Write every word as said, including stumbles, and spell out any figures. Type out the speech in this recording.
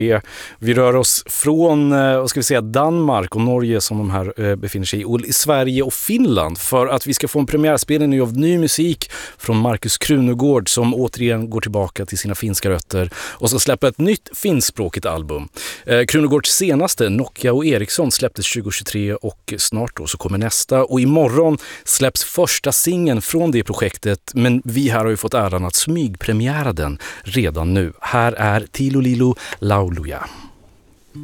Vi rör oss från vad ska vi säga, Danmark och Norge som de här befinner sig i, och i Sverige och Finland, för att vi ska få en premiärspelning av ny musik från Markus Krunegård som återigen går tillbaka till sina finska rötter och ska släppa ett nytt finskspråkigt album. Krunegårds senaste, Nokia och Eriksson, släpptes tjugohundratjugotre och snart då så kommer nästa, och imorgon släpps första singeln från det projektet, men vi här har ju fått äran att smygpremiära den redan nu. Här är Tilo Lilo Lauluja.